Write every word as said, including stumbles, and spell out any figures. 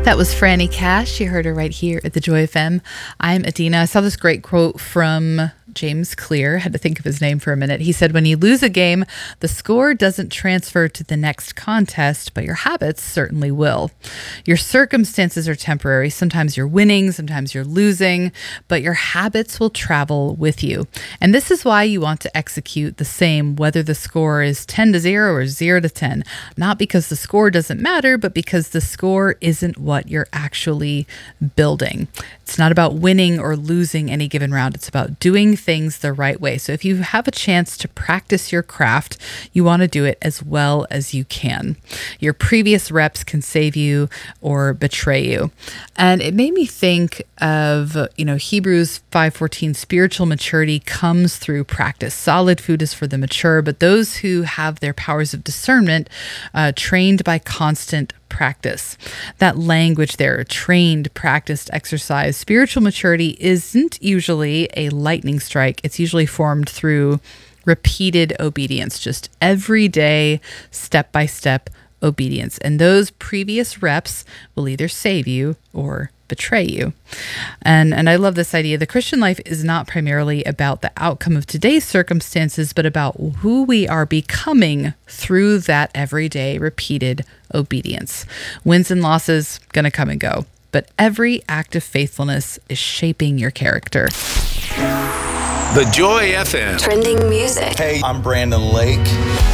That was Franny Cash. You heard her right here at the Joy F M. I'm Adina. I saw this great quote from James Clear. Had to think of his name for a minute. He said, when you lose a game, the score doesn't transfer to the next contest, but your habits certainly will. Your circumstances are temporary. Sometimes you're winning, sometimes you're losing, but your habits will travel with you. And this is why you want to execute the same, whether the score is ten to zero or zero to ten. Not because the score doesn't matter, but because the score isn't what you're actually building. It's not about winning or losing any given round. It's about doing things the right way. So if you have a chance to practice your craft, you want to do it as well as you can. Your previous reps can save you or betray you. And it made me think of, you know, Hebrews five fourteen, spiritual maturity comes through practice. Solid food is for the mature, but those who have their powers of discernment uh, trained by constant practice. That language there, trained, practiced, exercise. Spiritual maturity isn't usually a lightning strike. It's usually formed through repeated obedience, just everyday, step-by-step obedience. And those previous reps will either save you or betray you. And and I love this idea. The Christian life is not primarily about the outcome of today's circumstances, but about who we are becoming through that everyday repeated obedience. Wins and losses going to come and go, but every act of faithfulness is shaping your character. The Joy F M. Trending music. Hey, I'm Brandon Lake.